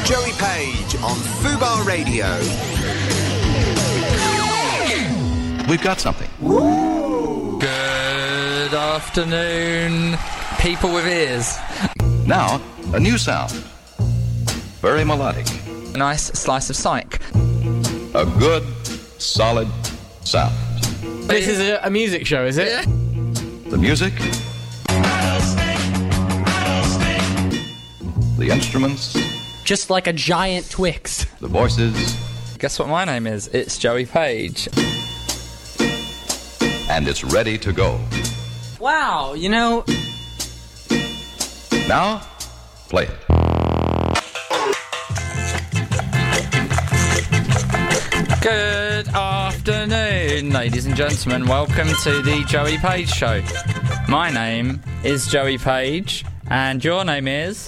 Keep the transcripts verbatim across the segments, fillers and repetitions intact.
Joey Page on Fubar Radio. We've got something. Good afternoon, people with ears. Now, a new sound. Very melodic. A nice slice of psych. A good, solid sound. This is a, a music show, is it? Yeah. The music. The instruments. Just like a giant Twix. The voices. Guess what my name is? It's Joey Page. And it's ready to go. Wow, you know... Now, play it. Good afternoon, ladies and gentlemen. Welcome to the Joey Page Show. My name is Joey Page, and your name is...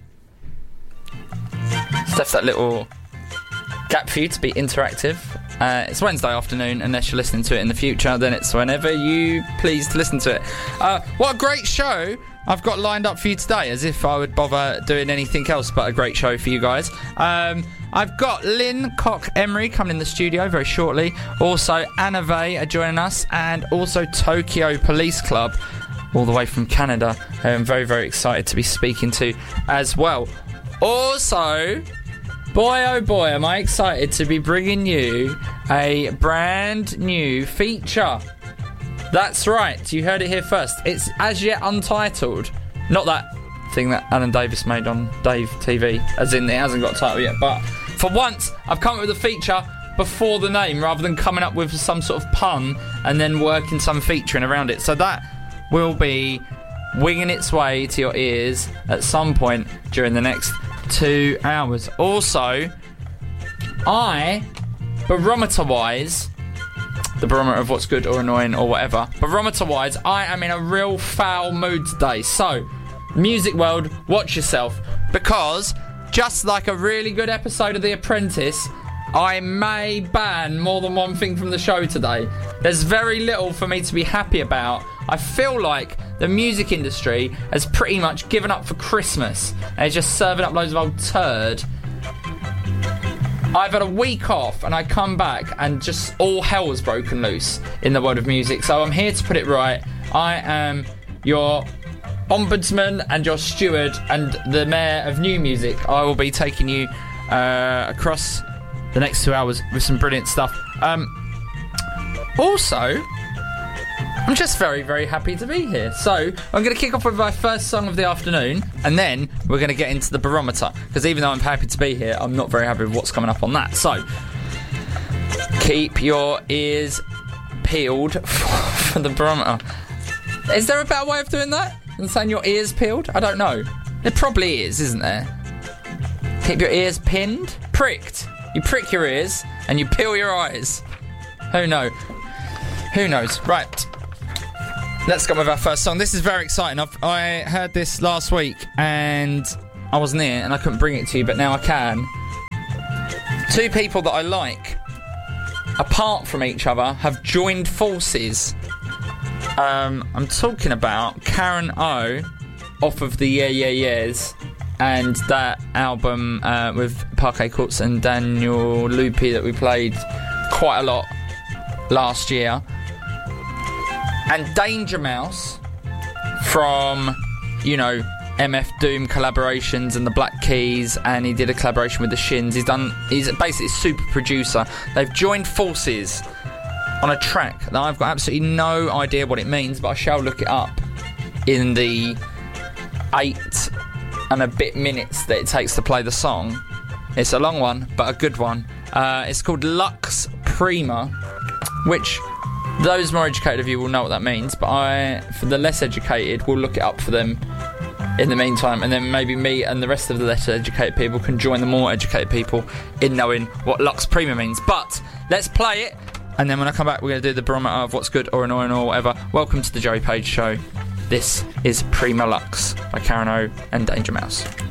Left that little gap for you to be interactive. Uh, it's Wednesday afternoon, unless you're listening to it in the future, then it's whenever you please to listen to it. Uh, what a great show I've got lined up for you today, as if I would bother doing anything else but a great show for you guys. Um, I've got Lynn Cock-Emery coming in the studio very shortly. Also, Anna Vey are joining us, and also Tokyo Police Club, all the way from Canada. I'm very, very excited to be speaking to as well. Also... Boy, oh boy, am I excited to be bringing you a brand new feature. That's right, you heard it here first. It's as yet untitled. Not that thing that Alan Davis made on Dave T V, as in it hasn't got a title yet. But for once, I've come up with a feature before the name, rather than coming up with some sort of pun and then working some featuring around it. So that will be winging its way to your ears at some point during the next two hours. Also, I, barometer-wise, the barometer of what's good or annoying or whatever, barometer-wise, I am in a real foul mood today. So, music world, watch yourself, because just like a really good episode of The Apprentice, I may ban more than one thing from the show today. There's very little for me to be happy about. I feel like the music industry has pretty much given up for Christmas and is just serving up loads of old turd. I've had a week off and I come back and just all hell has broken loose in the world of music. So I'm here to put it right. I am your ombudsman and your steward and the mayor of new music. I will be taking you uh, across the next two hours with some brilliant stuff. Um, also, I'm just very, very happy to be here. So, I'm going to kick off with my first song of the afternoon, and then we're going to get into the barometer, because even though I'm happy to be here, I'm not very happy with what's coming up on that. So, keep your ears peeled for, for the barometer. Is there a better way of doing that than saying your ears peeled? I don't know. There probably is, isn't there? Keep your ears pinned? Pricked. You prick your ears, and you peel your eyes. Who knows? Who knows? Right. Let's go with our first song. This is very exciting. I've, I heard this last week and I wasn't here and I couldn't bring it to you, but now I can. Two people that I like, apart from each other, have joined forces. Um, I'm talking about Karen O off of the Yeah Yeah Yeahs and that album uh, with Parquet Courts and Daniel Lupi that we played quite a lot last year. And Danger Mouse from, you know, M F Doom collaborations and the Black Keys, and he did a collaboration with the Shins. He's done, he's basically a super producer. They've joined forces on a track that I've got absolutely no idea what it means, but I shall look it up in the eight and a bit minutes that it takes to play the song. It's a long one, but a good one. Uh, it's called Lux Prima, which those more educated of you will know what that means, but I, for the less educated, will look it up for them in the meantime, and then maybe me and the rest of the less educated people can join the more educated people in knowing what Lux Prima means. But let's play it, and then when I come back we're going to do the barometer of what's good or annoying or whatever. Welcome to the Joey Page Show. This is Prima Lux by Karen O and Danger Mouse.